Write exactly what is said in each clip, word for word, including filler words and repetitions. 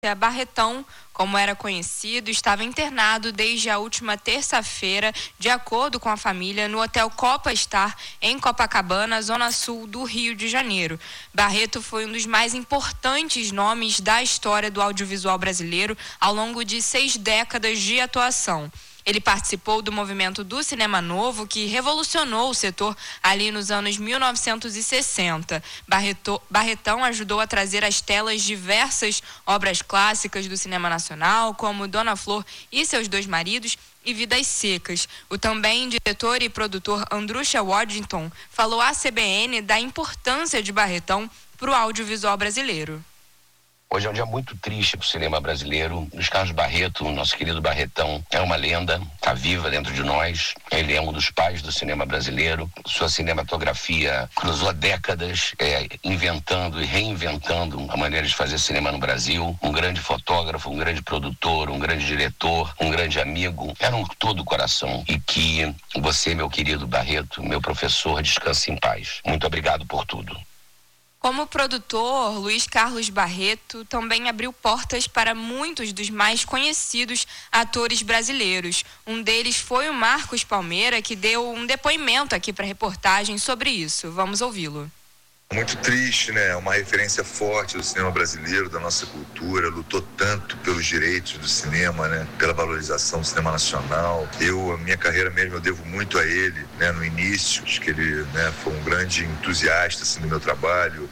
Barretão, como era conhecido, estava internado desde a última terça-feira, de acordo com a família, no Hotel Copa Star, em Copacabana, zona sul do Rio de Janeiro. Barreto foi um dos mais importantes nomes da história do audiovisual brasileiro ao longo de seis décadas de atuação. Ele participou do movimento do Cinema Novo, que revolucionou o setor ali nos anos mil novecentos e sessenta. Barreto, Barretão ajudou a trazer às telas diversas obras clássicas do cinema nacional, como Dona Flor e Seus Dois Maridos e Vidas Secas. O também diretor e produtor Andrusha Waddington falou à C B N da importância de Barretão para o audiovisual brasileiro. Hoje é um dia muito triste para o cinema brasileiro. Luiz Carlos Barreto, nosso querido Barretão, é uma lenda, está viva dentro de nós. Ele é um dos pais do cinema brasileiro. Sua cinematografia cruzou décadas, é, inventando e reinventando a maneira de fazer cinema no Brasil. Um grande fotógrafo, um grande produtor, um grande diretor, um grande amigo. Era um todo coração. E que você, meu querido Barreto, meu professor, descanse em paz. Muito obrigado por tudo. Como produtor, Luiz Carlos Barreto também abriu portas para muitos dos mais conhecidos atores brasileiros. Um deles foi o Marcos Palmeira, que deu um depoimento aqui para a reportagem sobre isso. Vamos ouvi-lo. Muito triste, né? Uma referência forte do cinema brasileiro, da nossa cultura, lutou tanto pelos direitos do cinema, né? Pela valorização do cinema nacional. Eu, a minha carreira mesmo, eu devo muito a ele, né? No início, acho que ele, né, foi um grande entusiasta assim, do meu trabalho.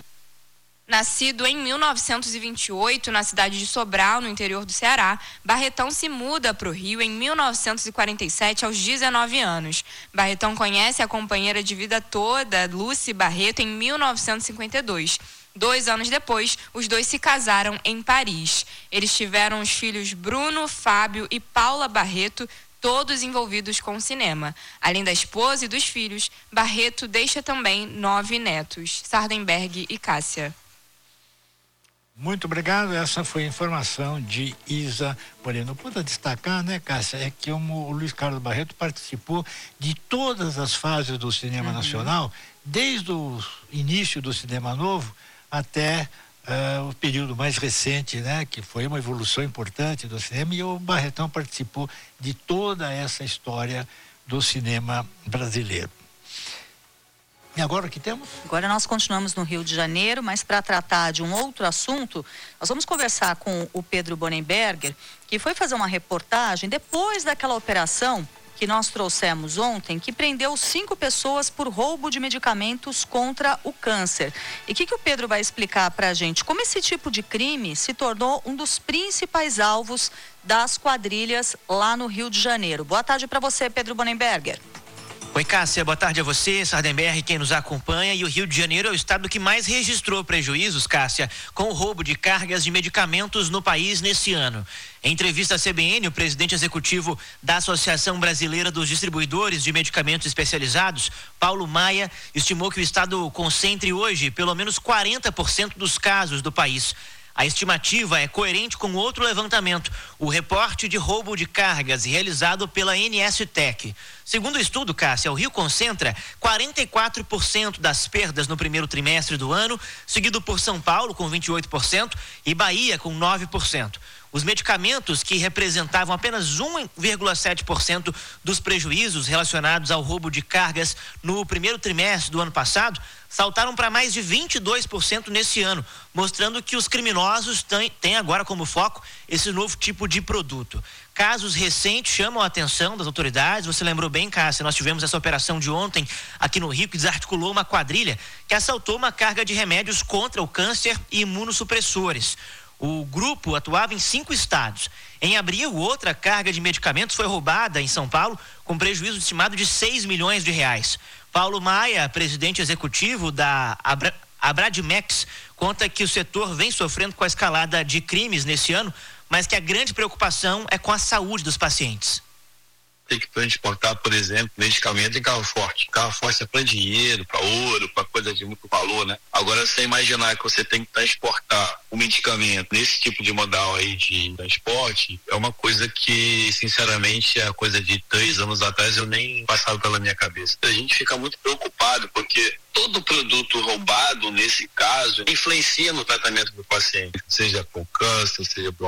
Nascido em mil novecentos e vinte e oito, na cidade de Sobral, no interior do Ceará, Barretão se muda para o Rio em mil novecentos e quarenta e sete, aos dezenove anos. Barretão conhece a companheira de vida toda, Lúcia Barreto, em mil novecentos e cinquenta e dois. Dois anos depois, os dois se casaram em Paris. Eles tiveram os filhos Bruno, Fábio e Paula Barreto, todos envolvidos com o cinema. Além da esposa e dos filhos, Barreto deixa também nove netos, Sardenberg e Cássia. Muito obrigado, essa foi a informação de Isa Moreno. O ponto a destacar, né, Cássia, é que o Luiz Carlos Barreto participou de todas as fases do cinema uhum. nacional, desde o início do Cinema Novo até uh, o período mais recente, né, que foi uma evolução importante do cinema, e o Barretão participou de toda essa história do cinema brasileiro. E agora o que temos? Agora nós continuamos no Rio de Janeiro, mas para tratar de um outro assunto, nós vamos conversar com o Pedro Bonenberger, que foi fazer uma reportagem depois daquela operação que nós trouxemos ontem, que prendeu cinco pessoas por roubo de medicamentos contra o câncer. E o que, que o Pedro vai explicar para a gente? Como esse tipo de crime se tornou um dos principais alvos das quadrilhas lá no Rio de Janeiro. Boa tarde para você, Pedro Bonenberger. Oi, Cássia, boa tarde a você, Sardenberg, quem nos acompanha. E o Rio de Janeiro é o estado que mais registrou prejuízos, Cássia, com o roubo de cargas de medicamentos no país nesse ano. Em entrevista à C B N, o presidente executivo da Associação Brasileira dos Distribuidores de Medicamentos Especializados, Paulo Maia, estimou que o estado concentre hoje pelo menos quarenta por cento dos casos do país. A estimativa é coerente com outro levantamento, o reporte de roubo de cargas realizado pela N S Tech. Segundo o estudo, Cássia, o Rio concentra quarenta e quatro por cento das perdas no primeiro trimestre do ano, seguido por São Paulo com vinte e oito por cento e Bahia com nove por cento. Os medicamentos, que representavam apenas um vírgula sete por cento dos prejuízos relacionados ao roubo de cargas no primeiro trimestre do ano passado, saltaram para mais de vinte e dois por cento nesse ano, mostrando que os criminosos têm, têm agora como foco esse novo tipo de produto. Casos recentes chamam a atenção das autoridades. Você lembrou bem, Cássia, nós tivemos essa operação de ontem aqui no Rio, que desarticulou uma quadrilha que assaltou uma carga de remédios contra o câncer e imunossupressores. O grupo atuava em cinco estados. Em abril, outra carga de medicamentos foi roubada em São Paulo, com prejuízo estimado de seis milhões de reais. Paulo Maia, presidente executivo da Abra, Abradimex, conta que o setor vem sofrendo com a escalada de crimes nesse ano, mas que a grande preocupação é com a saúde dos pacientes. ter que transportar, por exemplo, medicamento em carro forte. Carro forte é para dinheiro, para ouro, para coisa de muito valor, né? Agora, você imaginar que você tem que transportar o medicamento nesse tipo de modal aí de transporte, é uma coisa que, sinceramente, a coisa de três anos atrás eu nem passava pela minha cabeça. A gente fica muito preocupado, porque todo produto roubado, nesse caso, influencia no tratamento do paciente, seja por câncer, seja por